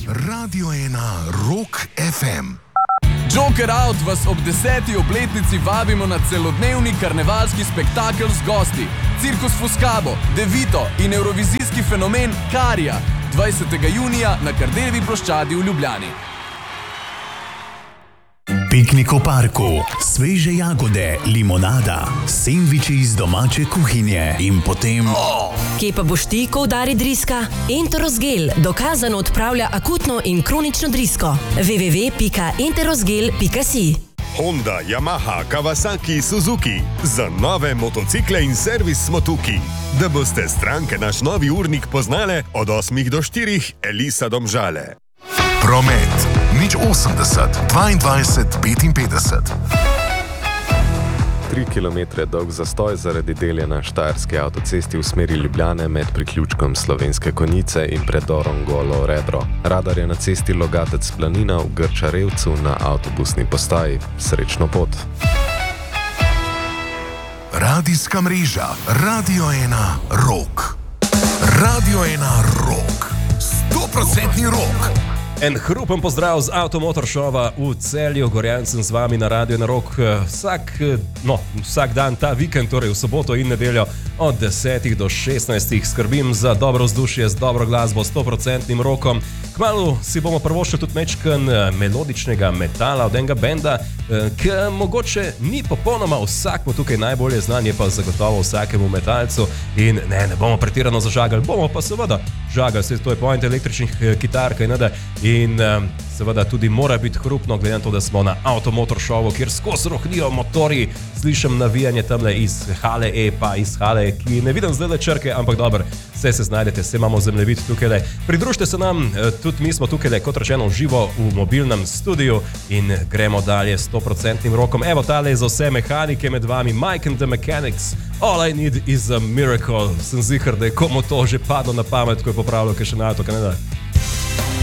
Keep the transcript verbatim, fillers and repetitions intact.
Radio ena Rock ef em. Joker Out vas ob deseti obletnici vabimo na celodnevni karnevalski spektakel z gosti. Cirkus Fuscabo, Devito in evrovizijski fenomen Karija. dvajsetega junija na Kardeljevi ploščadi v Ljubljani. Piknik v parku, sveže jagode, limonada, sendviči iz domače kuhinje in potem... Oh. Kje pa boš ti, ko udari driska? Enterosgel dokazano odpravlja akutno in kronično drisko. w w w pika enterosgel pika si Honda, Yamaha, Kawasaki, Suzuki. Za nove motocikle in servis smo tukaj. Da boste stranke naš novi urnik poznale od osmih do štirih, Elisa Domžale. Promet, nič osemdeset, dvaindvajset, petinpetdeset. Tri kilometre dolg zastoj zaradi delja na štajerski avtocesti v smeri Ljubljane med priključkom Slovenske Konjice in predorom Golo Rebro. Radar je na cesti Logatec Planina v Grčarevcu na avtobusni postaji. Srečno pot. Radijska mreža Radio ena Rock. Radio ena Rock. sto procentov rock. En hrupen pozdrav z Automotor Showa v Celju. Gorjan sem z vami na Radio ena Rock vsak, no, vsak dan ta vikend, torej v soboto in nedeljo od desetih do šestnajstih. Skrbim za dobro vzdušje, z dobro glasbo, sto procentnim rockom. Kmalu si bomo prvošli tudi mečken melodičnega metala od enega benda, ki mogoče ni popolnoma vsakmu tukaj najbolje znan, je pa zagotovo vsakemu metalcu. In ne, ne bomo pretirano zažagali, bomo pa seveda žagali, se to je point električnih kitar, kaj ne da. In um, seveda tudi mora biti hrupno, glede na to, da smo na Automotor Showu, kjer skozi rohnijo motorji, slišim navijanje tamle iz hale E, pa iz hale, ki ne vidim zdaj le črke, ampak dobro, vse se znajdete, vse imamo zemljevid tukaj. Pridružite se nam, tudi mi smo tukaj, kot rečeno, živo v mobilnem studiu in gremo dalje s sto procentnim rokom. Evo tale za vse mehanike med vami, Mike and the Mechanics, All I Need is a Miracle. Sem ziher, da je komu to že padlo na pamet, ko je popravljal kakšen avto, kaj ne da?